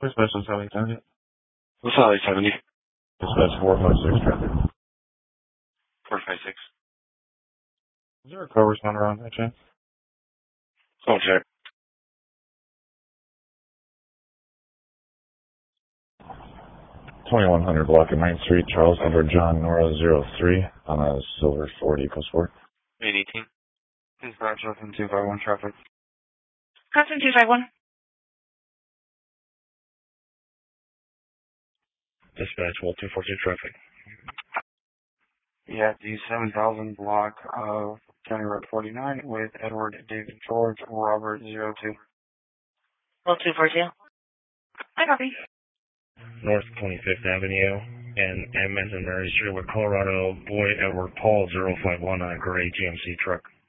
Special Sally 70. Sally 70. Dispatch 456 traffic. 456. Is there a co-responder on that chance? Oh, check. 2100 block of 9th Street, Charles Edward John Nora 03 on a silver Ford EcoSport. 818. Dispatch Wilson 251 traffic. Hudson 251. Dispatch Wall 242 traffic. Yeah, the 7000 block of County Road 49 with Edward David George Robert 02. Well, 242. I copy. North 25th Avenue and Menton Mary Street with Colorado Boy Edward Paul 051 on a gray GMC truck.